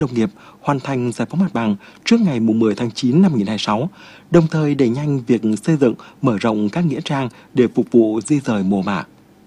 Nông nghiệp hoàn thành giải phóng mặt bằng trước ngày 10 tháng 9 năm 2026, đồng thời đẩy nhanh việc xây dựng, mở rộng các nghĩa trang để phục vụ di dời mùa mả.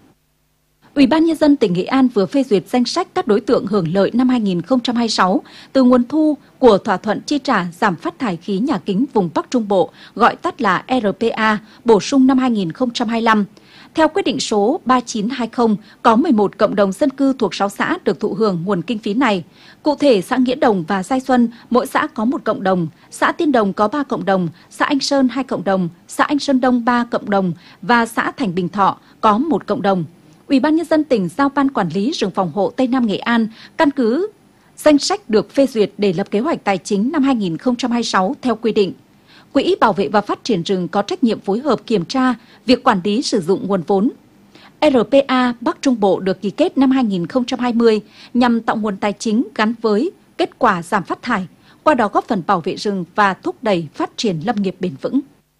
Ủy ban Nhân dân tỉnh Nghệ An vừa phê duyệt danh sách các đối tượng hưởng lợi năm 2026 từ nguồn thu của thỏa thuận chi trả giảm phát thải khí nhà kính vùng Bắc Trung Bộ, gọi tắt là RPA, bổ sung năm 2025. Theo quyết định số 3920, có 11 cộng đồng dân cư thuộc 6 xã được thụ hưởng nguồn kinh phí này. Cụ thể, xã Nghĩa Đồng và Giai Xuân, mỗi xã có 1 cộng đồng, xã Tiên Đồng có 3 cộng đồng, xã Anh Sơn 2 cộng đồng, xã Anh Sơn Đông 3 cộng đồng và xã Thành Bình Thọ có 1 cộng đồng. Ủy ban Nhân dân tỉnh giao Ban Quản lý rừng phòng hộ Tây Nam Nghệ An căn cứ danh sách được phê duyệt để lập kế hoạch tài chính năm 2026 theo quy định. Quỹ Bảo vệ và Phát triển rừng có trách nhiệm phối hợp kiểm tra việc quản lý sử dụng nguồn vốn. RPA Bắc Trung Bộ được ký kết năm 2020 nhằm tạo nguồn tài chính gắn với kết quả giảm phát thải, qua đó góp phần bảo vệ rừng và thúc đẩy phát triển lâm nghiệp bền vững.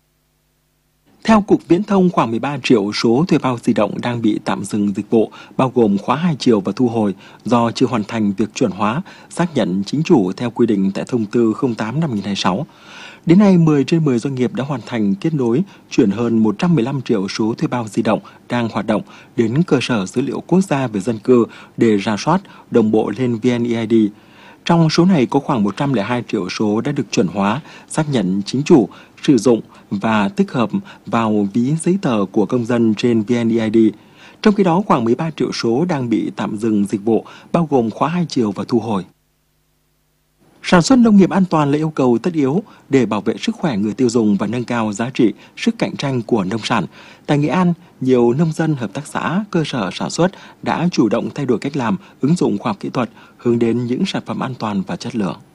Theo Cục Viễn thông, khoảng 13 triệu số thuê bao di động đang bị tạm dừng dịch vụ, bao gồm khóa 2 chiều và thu hồi, do chưa hoàn thành việc chuẩn hóa, xác nhận chính chủ theo quy định tại Thông tư 08 năm 2026. Đến nay, 10 trên 10 doanh nghiệp đã hoàn thành kết nối, chuyển hơn 115 triệu số thuê bao di động đang hoạt động đến cơ sở dữ liệu quốc gia về dân cư để rà soát, đồng bộ lên VNeID. Trong số này có khoảng 102 triệu số đã được chuẩn hóa, xác nhận chính chủ, sử dụng và tích hợp vào ví giấy tờ của công dân trên VNeID. Trong khi đó, khoảng 13 triệu số đang bị tạm dừng dịch vụ, bao gồm khóa 2 chiều và thu hồi. Sản xuất nông nghiệp an toàn là yêu cầu tất yếu để bảo vệ sức khỏe người tiêu dùng và nâng cao giá trị, sức cạnh tranh của nông sản. Tại Nghệ An, nhiều nông dân, hợp tác xã, cơ sở sản xuất đã chủ động thay đổi cách làm, ứng dụng khoa học kỹ thuật, hướng đến những sản phẩm an toàn và chất lượng.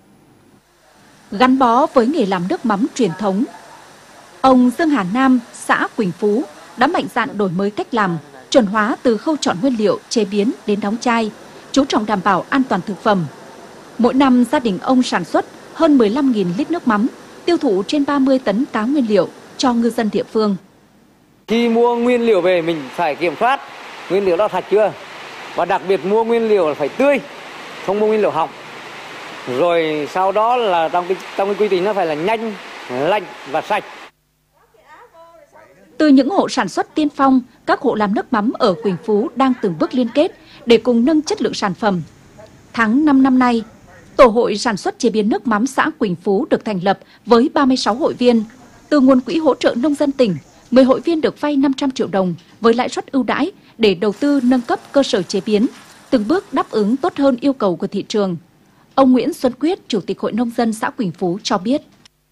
Gắn bó với nghề làm nước mắm truyền thống, ông Dương Hà Nam, xã Quỳnh Phú đã mạnh dạn đổi mới cách làm, chuẩn hóa từ khâu chọn nguyên liệu, chế biến đến đóng chai, chú trọng đảm bảo an toàn thực phẩm. Mỗi năm, gia đình ông sản xuất hơn 15.000 lít nước mắm, tiêu thụ trên 30 tấn cá nguyên liệu cho ngư dân địa phương. Khi mua nguyên liệu về mình phải kiểm soát nguyên liệu đó sạch chưa, và đặc biệt mua nguyên liệu là phải tươi, không mua nguyên liệu hỏng. Rồi sau đó là trong cái quy trình nó phải là nhanh, lạnh và sạch. Từ những hộ sản xuất tiên phong, các hộ làm nước mắm ở Quỳnh Phú đang từng bước liên kết để cùng nâng chất lượng sản phẩm. Tháng 5 năm nay, Tổ hội sản xuất chế biến nước mắm xã Quỳnh Phú được thành lập với 36 hội viên. Từ nguồn quỹ hỗ trợ nông dân tỉnh, 10 hội viên được vay 500 triệu đồng với lãi suất ưu đãi để đầu tư nâng cấp cơ sở chế biến, từng bước đáp ứng tốt hơn yêu cầu của thị trường. Ông Nguyễn Xuân Quyết, Chủ tịch Hội Nông dân xã Quỳnh Phú cho biết.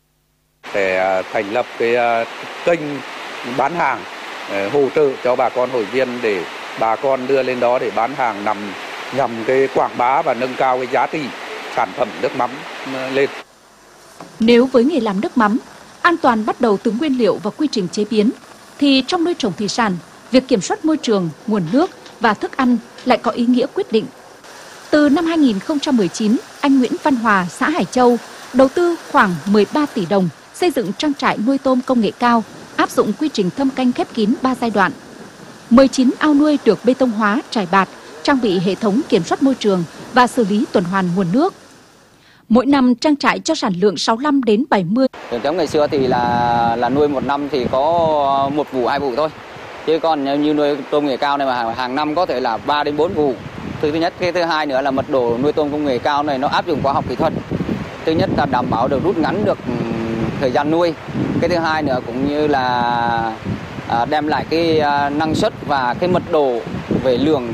Để thành lập cái kênh bán hàng, hỗ trợ cho bà con hội viên để bà con đưa lên đó để bán hàng nhằm cái quảng bá và nâng cao cái giá trị sản phẩm nước mắm lên. Nếu với nghề làm nước mắm, an toàn bắt đầu từ nguyên liệu và quy trình chế biến, thì trong nuôi trồng thủy sản, việc kiểm soát môi trường, nguồn nước và thức ăn lại có ý nghĩa quyết định. Từ năm 2019, anh Nguyễn Văn Hòa, xã Hải Châu, đầu tư khoảng 13 tỷ đồng xây dựng trang trại nuôi tôm công nghệ cao, áp dụng quy trình thâm canh khép kín 3 giai đoạn. 19 ao nuôi được bê tông hóa, trải bạt, trang bị hệ thống kiểm soát môi trường và xử lý tuần hoàn nguồn nước. Mỗi năm trang trại cho sản lượng 65 đến 70. Truyền thống ngày xưa thì là nuôi một năm thì có 1 vụ 2 vụ thôi. Chứ còn như nuôi tôm công nghệ cao này mà hàng năm có thể là 3 đến 4 vụ. Thứ nhất, cái thứ hai nữa là mật độ nuôi tôm công nghệ cao này nó áp dụng khoa học kỹ thuật. Thứ nhất là đảm bảo được rút ngắn được thời gian nuôi. Cái thứ hai nữa cũng như là đem lại cái năng suất và cái mật độ về lượng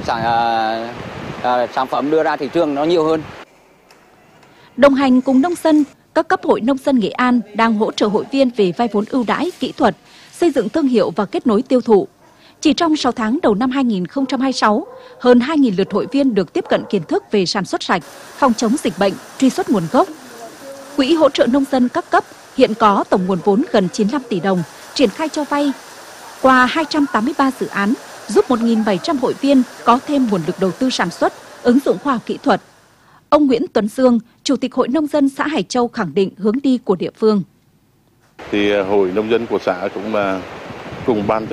sản phẩm đưa ra thị trường nó nhiều hơn. Đồng hành cùng nông dân, các cấp hội nông dân Nghệ An đang hỗ trợ hội viên về vay vốn ưu đãi, kỹ thuật, xây dựng thương hiệu và kết nối tiêu thụ. Chỉ trong 6 tháng đầu năm 2026, hơn 2.000 lượt hội viên được tiếp cận kiến thức về sản xuất sạch, phòng chống dịch bệnh, truy xuất nguồn gốc. Quỹ hỗ trợ nông dân các cấp hiện có tổng nguồn vốn gần 95 tỷ đồng, triển khai cho vay qua 283 dự án, giúp 1.700 hội viên có thêm nguồn lực đầu tư sản xuất, ứng dụng khoa học kỹ thuật. Ông Nguyễn Tuấn Dương, Chủ tịch Hội Nông dân xã Hải Châu khẳng định hướng đi của địa phương. Thì Hội Nông dân của xã cũng cùng ban